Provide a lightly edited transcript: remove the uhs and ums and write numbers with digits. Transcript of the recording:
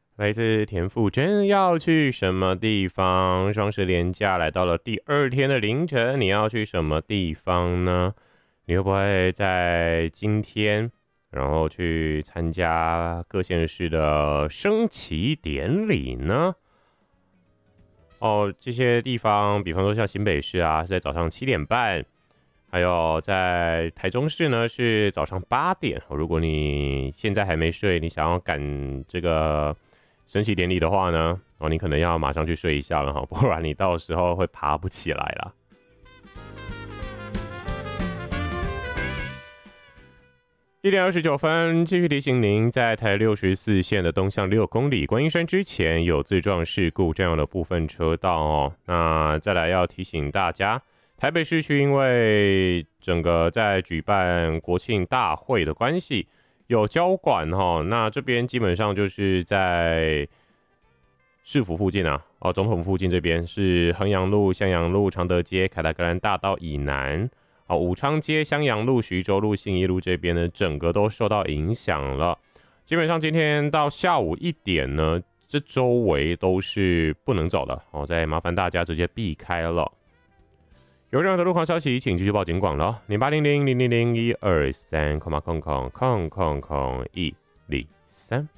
来自田馥甄要去什么地方？双十连假来到了第2天的凌晨，你要去什么地方呢？你会不会在今天，然后去参加各县市的升旗典礼呢？这些地方，比方说像新北市啊，是在早上7点半。还有在台中市呢，是早上8点。如果你现在还没睡，你想要赶这个升旗典礼的话呢，你可能要马上去睡一下了哈，不然你到时候会爬不起来啦。1点29分，继续提醒您，在台64线的东向6公里观音山之前有自撞事故占用的部分车道哦。那再来要提醒大家，台北市区因为整个在举办国庆大会的关系，有交管哈，那这边基本上就是在市府附近啊，总统附近这边是衡阳路、向阳路、常德街、凯达格兰大道以南，武昌街、襄阳路、徐州路、信义路这边呢，整个都受到影响了。基本上今天到下午1点呢，这周围都是不能走的再麻烦大家直接避开了。有任何的路况消息，请继续报警广了0800000123，空空103。